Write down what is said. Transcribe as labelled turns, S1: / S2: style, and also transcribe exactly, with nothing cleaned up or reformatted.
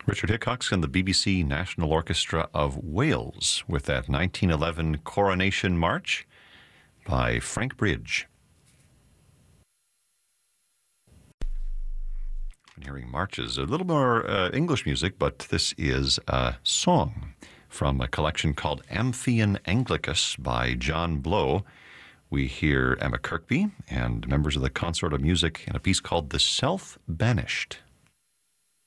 S1: Richard Hickox and the B B C National Orchestra of Wales with that nineteen eleven Coronation March by Frank Bridge. Been hearing marches, a little more uh, English music, but this is a song from a collection called Amphion Anglicus by John Blow. We hear Emma Kirkby and members of the Consort of Music in a piece called The Self-Banished.